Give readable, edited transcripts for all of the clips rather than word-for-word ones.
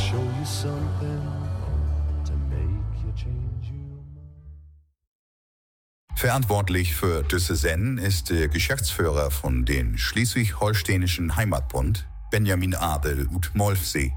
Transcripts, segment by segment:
show you something to make you change your mind. Verantwortlich für diese Sendung ist der Geschäftsführer von den Schleswig-Holsteinischen Heimatbund, Benjamin Adel ut Molfsee.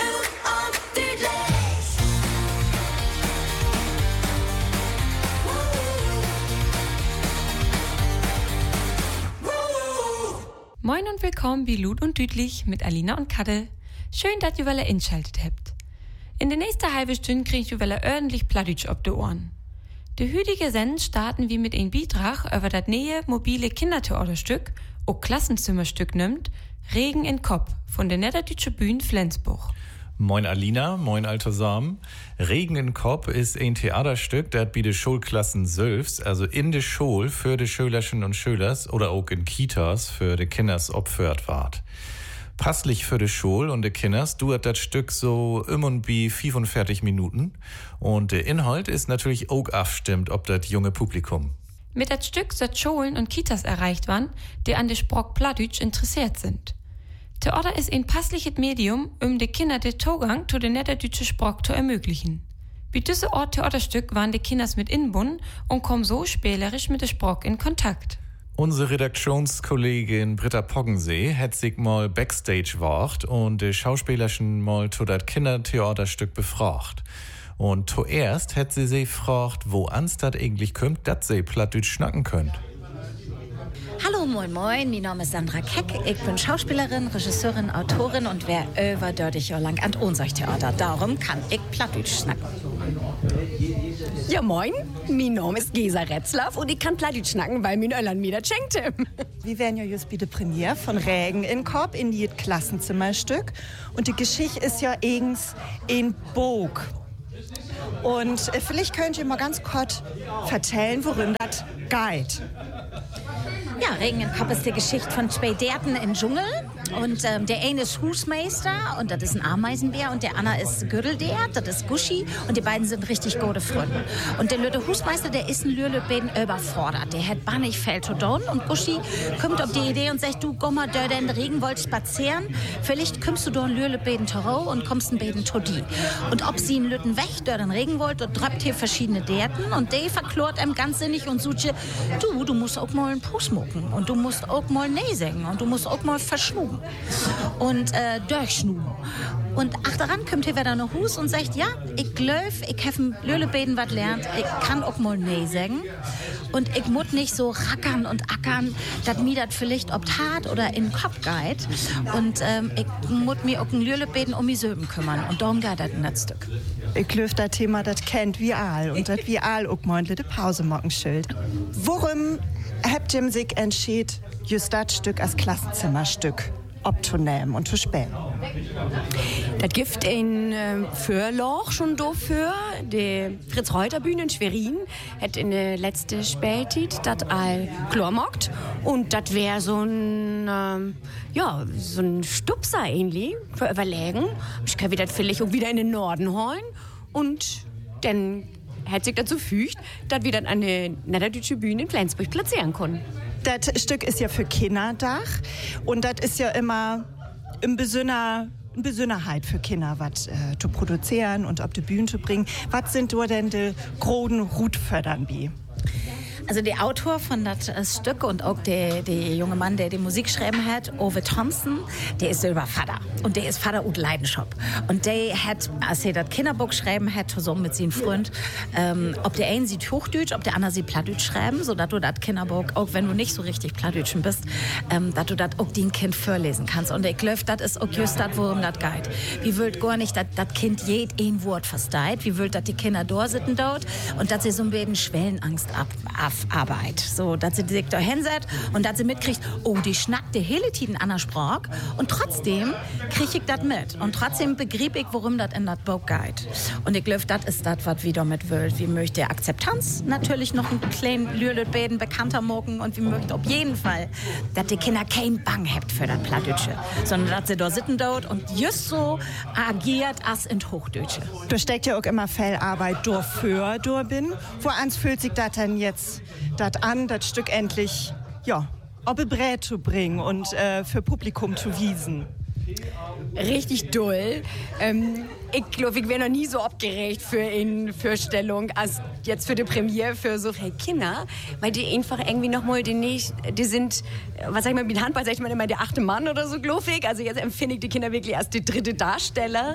Moin und willkommen bei Lut und Düdlich mit Alina und Kadde. Schön, dass ihr wieder einschaltet habt. In der nächsten halben Stunde kriegt ihr wieder ordentlich Plattdeutsch auf die Ohren. Die heutige Sendung starten wir mit einem Beitrag über das neue mobile Kindertheaterstück, auch Klassenzimmerstück nimmt, Regen in Kopf von der Niederdeutsche Bühne Flensburg. Moin Alina, moin alter Sam. Regen in Kopf ist ein Theaterstück, das bei den Schulklassen Sölfs, also in der Schule für die Schülerchen und Schülers oder auch in Kitas für die Kinders opfert ward. Passlich für die Schule und die Kinders dauert das Stück so und bi 45 Minuten und der Inhalt ist natürlich auch abstimmt ob das junge Publikum. Mit das Stück sind Schulen und Kitas erreicht waren, die an der Sprach Plattdeutsch interessiert sind. Theater ist ein passliches Medium, um den Kindern den Zugang zu der niederdeutschen Sprache zu ermöglichen. Bei diesem Art Theaterstück waren die Kinder mit inbunden und kommen so spielerisch mit der Sprache in Kontakt. Unsere Redaktionskollegin Britta Poggensee hat sich mal Backstage wacht und die Schauspielerchen mal zu das Kindertheaterstück befragt. Und zuerst hat sie gefragt, wo ans das eigentlich kommt, dass sie Plattdeutsch schnacken könnt. Hallo, moin, moin, mein Name ist Sandra Keck. Ich bin Schauspielerin, Regisseurin, Autorin und wär über 30 Jahre lang an unser Theater. Darum kann ich Plattdeutsch schnacken. Ja, moin, mein Name ist Gesa Retzlaff und ich kann Plattdeutsch schnacken, weil mein Öllern mir das schenkte. Wir wären ja just bei der Premiere von Regen in Kopf in das Klassenzimmerstück. Und die Geschichte ist ja eigens ein Bog. Und vielleicht könnt ihr mal ganz kurz erzählen, worin das geht. Ja, Regen in Kopf ist die Geschichte von zwei Därten im Dschungel. Und der eine ist Husmeister und das ist ein Ameisenbär und der andere ist Gürteldert, das ist Guschi und die beiden sind richtig gute Freunde. Und der Lüde Husmeister, der ist ein Lüllebeden überfordert. Der hat bannig fällt zu down und Guschi kommt auf die Idee und sagt, du komm mal, der in den Regen wollt spazieren, vielleicht kommst du doch ein Lüllebeden Terrau und kommst ein Beden zu die. Und ob sie einen Lütten weg, der den Regen wollt, und droppt hier verschiedene Därten und der verklort ihm ganz sinnig und sucht, du musst auch mal einen Puss mucken und du musst auch mal nee sagen und du musst auch mal verschnuben. Und durchschnuben. Und achteran kommt hier wieder noch Hus und sagt, ja, ich glaub, ich hab im Lüllebeden was lernt, ich kann auch mal nee sagen. Und ich muss nicht so rackern und ackern, dass mir das vielleicht ob Tat oder in den Kopf geht. Und ich muss mir auch ein Lüllebeden um mich selber kümmern. Und darum geht das in das Stück. Ich glaube, das Thema, das kennt wir all. Und das wir all auch mal eine Pause machen schild. Worum habt ihr sich entschieden, just das Stück als Klassenzimmerstück abzunehmen und zu spielen? Das gibt ein Förloch schon dafür. Die Fritz-Reuter-Bühne in Schwerin hat in der letzten Spätit das all klarmacht. Und das wäre so ein Stupser ähnlich für überlegen. Ich kann das vielleicht auch wieder in den Norden holen. Und dann hat sich dazu fügt, dass wir dann an der Niederdeutsche Bühne in Flensburg platzieren können. Das Stück ist ja für Kinderdach und das ist ja immer eine Besonderheit für Kinder, was zu produzieren und auf die Bühne zu bringen. Was sind da denn die großen Rutfördern wie? Also der Autor von das Stück und auch der junge Mann, der die Musik geschrieben hat, Ove Thompson, der ist selber Vater. Und der ist Vater und Leidenschaft. Und der hat, als er das Kinderbuch geschrieben hat, zusammen mit seinem Freund, ob der eine sieht Hochdeutsch, ob der andere sieht Plattdeutsch schreiben, sodass du das Kinderbuch, auch wenn du nicht so richtig Plattdeutschen bist, dass du das auch dem Kind vorlesen kannst. Und ich glaube, das ist auch just das, worum das geht. Wie wollt gar nicht, dass das Kind ein Wort versteht, wie wollt, dass die Kinder da sitzen dort und dass sie so ein bisschen Schwellenangst Arbeit. So, dass sie sich da hinsetzt und dass sie mitkriegt, oh, die schnackt die hele Tiden an der Sprache und trotzdem krieg ich das mit. Und trotzdem begrieb ich, worum das in das Buch geht. Und ich glaube, das ist das, was wir damit wollen. Wir möchten Akzeptanz natürlich noch ein kleinen Lüllebeden bekannter machen und wir möchten auf jeden Fall, dass die Kinder kein Bang habt für das Plattdeutsche, sondern dass sie da sitzen dort und just so agiert als in Hochdeutsche. Da steckt ja auch immer viel Arbeit dafür, bin. Woans fühlt sich das denn jetzt das Stück endlich, ja, auf die Brät zu bringen und für Publikum zu wiesen? richtig doll. Ich glaube, ich wäre noch nie so aufgeregt für eine Vorstellung als jetzt für die Premiere für so viele Kinder, weil die einfach irgendwie nochmal die sind, was sag ich mal, mit Handball sag ich mal immer der 8. Mann oder so, glaube ich. Also jetzt empfinde ich die Kinder wirklich als die 3. Darsteller.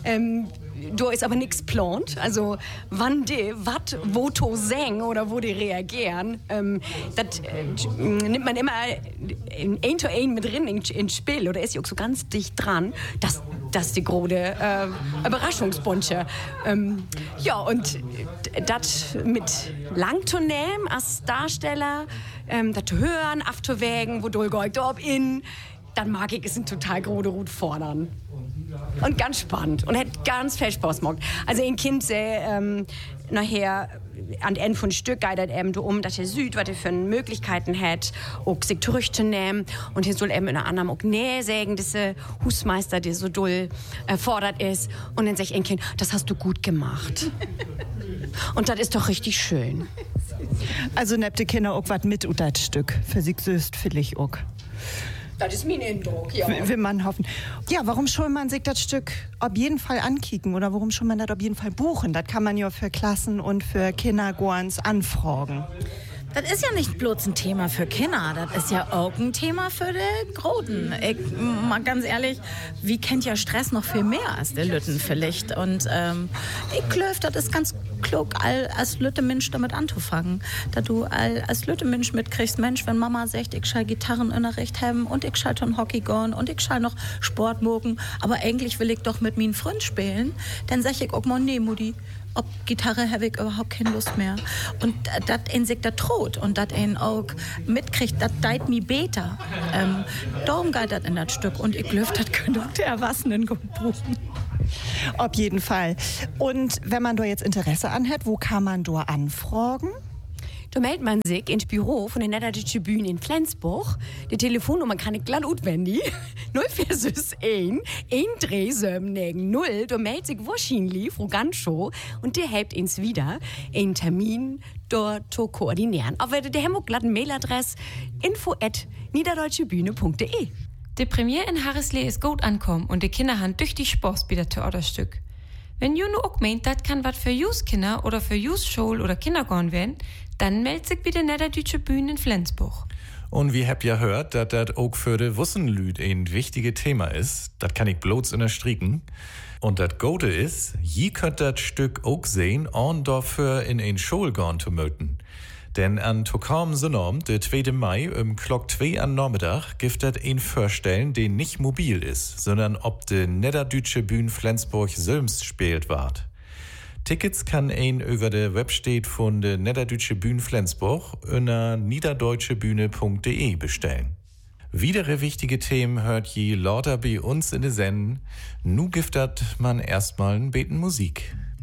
Da ist aber nichts geplant. Also, wann die, was, wo to singen oder wo die reagieren, das nimmt man immer ein to ein mit drin ins Spiel. Oder ist ja auch so ganz dicht dran. Das ist die große Überraschungsbunche. Ja, und das mit lang zu nehmen als Darsteller, das zu hören, abzuwägen, wo du gehst, ob in, dann mag ich es ein total große Rut fordern. Und ganz spannend und hat ganz viel Spaß gemacht. Also ein Kind nachher an Ende von Stück geht eben dass er sieht, was er für Möglichkeiten hat, auch sich zurückzunehmen. Und hier soll eben in einer anderen auch näher sagen, dieser Hausmeister, der so doll fordert ist. Und dann sagt ein Kind, das hast du gut gemacht. Und das ist doch richtig schön. Also nehmt die Kinder auch was mit und das Stück. Für sich selbst vielleicht auch. Das ist mein Eindruck, ja. Will man hoffen. Ja, warum soll man sich das Stück auf jeden Fall ankicken oder warum soll man das auf jeden Fall buchen? Das kann man ja für Klassen und für Kindergartens anfragen. Das ist ja nicht bloß ein Thema für Kinder, das ist ja auch ein Thema für die Groten. Ich mal ganz ehrlich, wie kennt ja Stress noch viel mehr als der Lütten vielleicht? Und ich glaube, das ist ganz klug, als Lütte-Mensch damit anzufangen. Da du als Lütte-Mensch mitkriegst, Mensch, wenn Mama sagt, ich soll Gitarrenunterricht haben und ich soll schon Hockey gehen und ich soll noch Sport mogen, aber eigentlich will ich doch mit meinen Freunden spielen, dann sag ich auch mal, nee, Mutti, ob Gitarre habe ich überhaupt keine Lust mehr. Und das in sich da droht und das ihn auch mitkriegt, das deit mir besser. Darum geht das in das Stück. Und ich glaube, das können auch die Erwachsenen gut brauchen. Auf jeden Fall. Und wenn man da jetzt Interesse anhat, wo kann man da anfragen? Da meldet man sich ins Büro von der Niederdeutsche Bühne in Flensburg. Die Telefonnummer kann ich gleich auswendig. 041 13790. Da meldet sich wahrscheinlich Frau Ganschow und die hebt uns wieder einen Termin dort zu koordinieren. Aber der haben auch gleich eine Mailadresse info@niederdeutschebühne.de. Die Premiere in Harrislee ist gut ankommen und die Kinder haben tüchtig Spaß bei der Theaterstück. Wenn ihr nur auch meint, das kann was für Kinder oder für Schule oder Kindergarten werden, dann meldet sich bitte der Niederdeutsche Bühne in Flensburg. Und wie habt ihr gehört, dass das auch für die Wussenlüd ein wichtiges Thema ist. Das kann ich bloß unterstrichen. Und das Gute ist, je könnt das Stück auch sehen, und dafür in ein Schule gehen zu möchten. Denn an Tokarm Sonntag, der 2. Mai, Klock 2 am Nachmittag, gibt das ein vorstellen, den nicht mobil ist, sondern ob de Niederdeutsche Bühne Flensburg selbst spielt ward. Tickets kann ein über der Website von der Niederdeutsche Bühne Flensburg unter niederdeutschebühne.de bestellen. Weitere wichtige Themen hört je lauter bei uns in der Sendung. Nu giftet man erstmal ein Beten Musik.